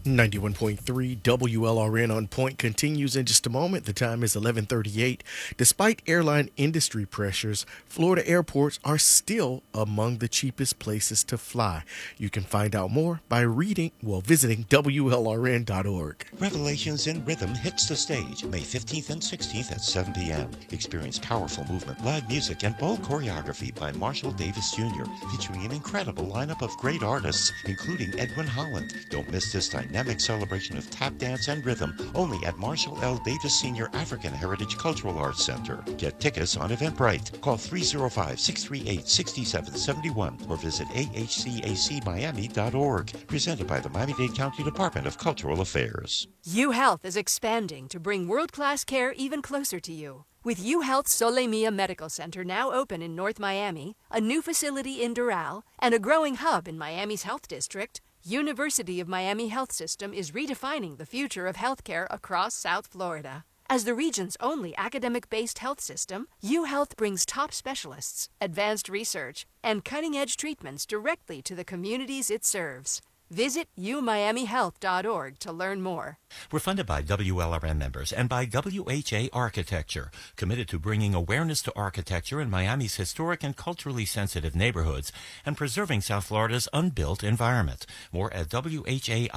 91.3 WLRN on point continues in just a moment. The time is 11:38. Despite airline industry pressures, Florida airports are still among the cheapest places to fly. You can find out more by visiting WLRN.org. Revelations in Rhythm hits the stage May 15th and 16th at 7 p.m. Experience powerful movement, live music, and bold choreography by Marshall Davis Jr., featuring an incredible lineup of great artists, including Edwin Holland. Don't miss this dynamic celebration of tap dance and rhythm only at Marshall L. Davis Sr. African Heritage Cultural Arts Center. Get tickets on Eventbrite. Call 305-638-6771 or visit ahcacmiami.org. Presented by the Miami-Dade County Department of Cultural Affairs. UHealth is expanding to bring world-class care even closer to you. With UHealth Sole Mia Medical Center now open in North Miami, a new facility in Doral, and a growing hub in Miami's Health District, University of Miami Health System is redefining the future of healthcare across South Florida. As the region's only academic-based health system, UHealth brings top specialists, advanced research, and cutting-edge treatments directly to the communities it serves. Visit umiamihealth.org to learn more. We're funded by WLRN members and by WHA Architecture, committed to bringing awareness to architecture in Miami's historic and culturally sensitive neighborhoods and preserving South Florida's unbuilt environment. More at WHA